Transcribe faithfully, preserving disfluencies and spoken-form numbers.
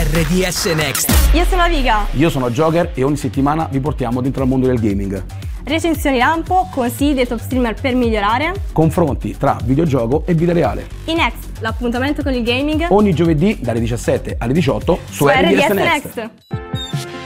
R D S Next. Io sono Viga. Io sono Joker e ogni settimana vi portiamo dentro al mondo del gaming. Recensioni lampo, consigli dei top streamer per migliorare. Confronti tra videogioco e vita reale. I Next, l'appuntamento con il gaming. Ogni giovedì dalle diciassette alle diciotto su, su R D S, R D S Next. Next.